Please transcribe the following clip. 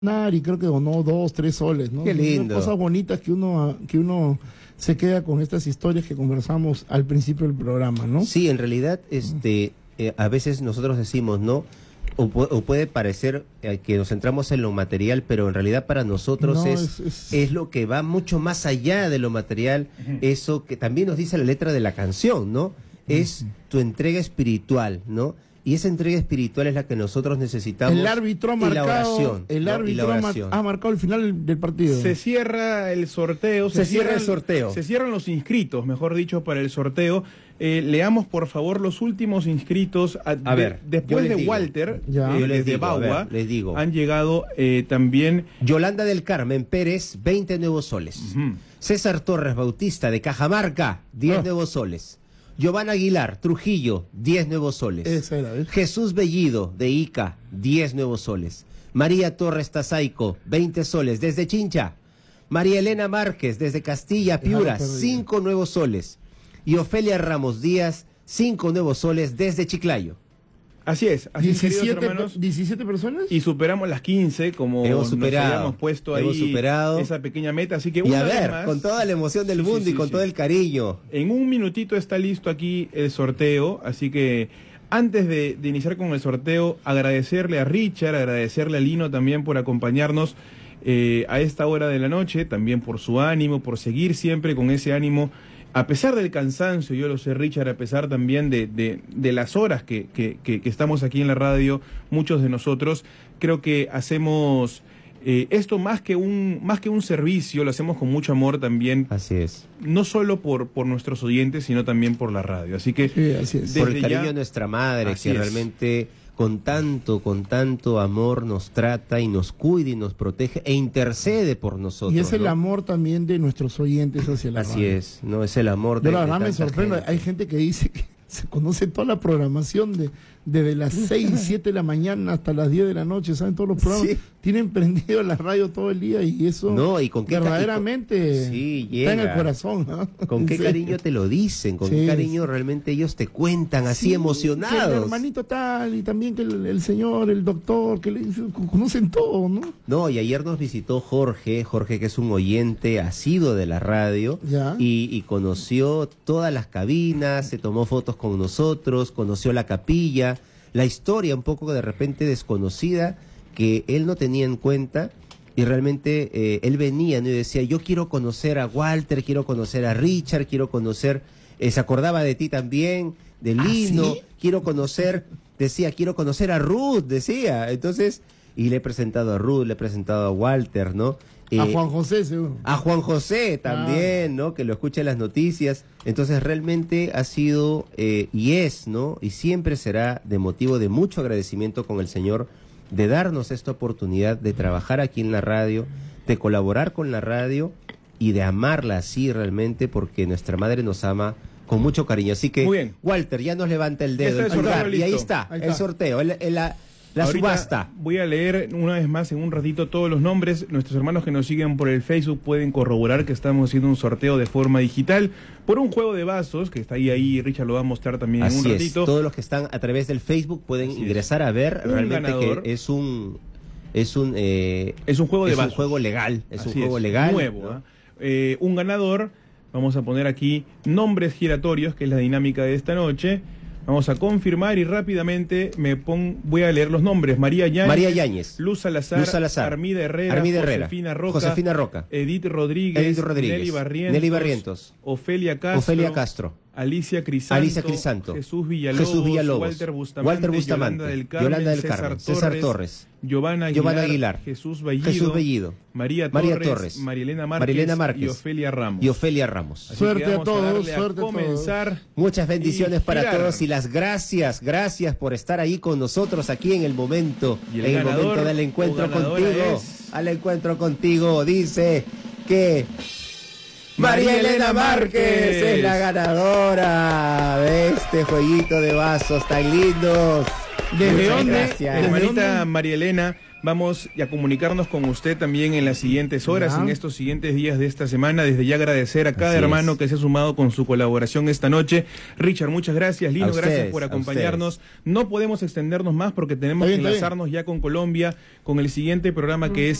y creo que donó 2, 3 soles, ¿no? Qué lindo. Cosas bonitas que uno se queda con estas historias que conversamos al principio del programa, ¿no? Sí, en realidad, a veces nosotros decimos, ¿no? O puede parecer que nos centramos en lo material, pero en realidad para nosotros No, es lo que va mucho más allá de lo material, eso que también nos dice la letra de la canción, ¿no? Es tu entrega espiritual, ¿no? Y esa entrega espiritual es la que nosotros necesitamos. El árbitro ha marcado, ha marcado el final del partido. Se cierra el sorteo. Se cierra el sorteo. Se cierran los inscritos, mejor dicho, para el sorteo. Leamos, por favor, los últimos inscritos. Después de Walter, desde Bagua, les digo. Han llegado también... Yolanda del Carmen Pérez, 20 nuevos soles. César Torres Bautista, de Cajamarca, 10 nuevos soles. Giovanna Aguilar, Trujillo, 10 nuevos soles. Esa era, ¿ves? Jesús Bellido, de Ica, 10 nuevos soles. María Torres Tazaico, 20 soles, desde Chincha. María Elena Márquez, desde Castilla, Piura, 5 nuevos soles. Y Ofelia Ramos Díaz, 5 nuevos soles, desde Chiclayo. Así es, así 17 personas. Y superamos las 15, como nos habíamos puesto ahí esa pequeña meta. Así que y a ver, más, con toda la emoción del mundo y con todo el cariño. En un minutito está listo aquí el sorteo, así que antes de iniciar con el sorteo, agradecerle a Richard, agradecerle a Lino también por acompañarnos a esta hora de la noche, también por su ánimo, por seguir siempre con ese ánimo. A pesar del cansancio, yo lo sé, Richard, a pesar también de las horas que estamos aquí en la radio, muchos de nosotros, creo que hacemos esto más que un servicio, lo hacemos con mucho amor también. Así es. No solo por nuestros oyentes, sino también por la radio. Así que sí, así es. Por el cariño de nuestra madre, que realmente con tanto amor nos trata y nos cuida y nos protege e intercede por nosotros. Y es el amor también de nuestros oyentes hacia la radio. Así es, no es el amor de la verdad me sorprende, hay gente que dice que se conoce toda la programación desde las 6, 7 de la mañana hasta las 10 de la noche, saben todos los programas, tienen prendido la radio todo el día y eso no, y con qué verdaderamente está en el corazón, ¿no? Con qué cariño te lo dicen, con qué cariño realmente ellos te cuentan así emocionados. Que el hermanito tal y también que el señor, el doctor, que conocen todo, ¿no? No, y ayer nos visitó Jorge que es un oyente asiduo de la radio y conoció todas las cabinas, se tomó fotos con nosotros, conoció la capilla, la historia un poco de repente desconocida que él no tenía en cuenta y realmente él venía, ¿no? Y decía, yo quiero conocer a Walter, quiero conocer a Richard, quiero conocer, se acordaba de ti también, de Lino, quiero conocer a Ruth, decía, entonces, y le he presentado a Ruth, le he presentado a Walter, ¿no? A Juan José, seguro. A Juan José también, ¿no? Que lo escucha en las noticias. Entonces realmente ha sido y es, ¿no? Y siempre será de motivo de mucho agradecimiento con el Señor de darnos esta oportunidad de trabajar aquí en la radio, de colaborar con la radio y de amarla así realmente porque nuestra madre nos ama con mucho cariño. Así que, muy bien. Walter, ya nos levanta el dedo, y ahí está, el sorteo, la ahorita subasta. Voy a leer una vez más en un ratito todos los nombres. Nuestros hermanos que nos siguen por el Facebook pueden corroborar que estamos haciendo un sorteo de forma digital por un juego de vasos que está ahí, Richard lo va a mostrar también en un ratito. Todos los que están a través del Facebook pueden ingresar a ver realmente ganador, que es un juego de vasos. Un juego legal, es un juego legal nuevo, ¿no? Un ganador, vamos a poner aquí nombres giratorios, que es la dinámica de esta noche. Vamos a confirmar y rápidamente voy a leer los nombres. María Yáñez, Luz Salazar, Armida Herrera, Josefina Roca, Edith Rodríguez, Nelly Barrientos, Ofelia Castro, Alicia Crisanto, Jesús Villalobos, Walter Bustamante, Yolanda del Carmen, César Torres, Giovanna Aguilar, Jesús Bellido, María Torres, Marielena Márquez y Ofelia Ramos. Suerte a todos, suerte a comenzar. Muchas bendiciones para todos y las gracias por estar ahí con nosotros aquí en el momento, momento del encuentro contigo. Al encuentro contigo dice que María Elena Márquez es la ganadora de este jueguito de vasos tan lindos. ¿Desde dónde? Hermanita María Elena, vamos a comunicarnos con usted también en las siguientes horas, en estos siguientes días de esta semana. Desde ya agradecer a cada hermano que se ha sumado con su colaboración esta noche. Richard, muchas gracias. Lino, gracias por acompañarnos. No podemos extendernos más porque tenemos que enlazarnos ya con Colombia, con el siguiente programa que es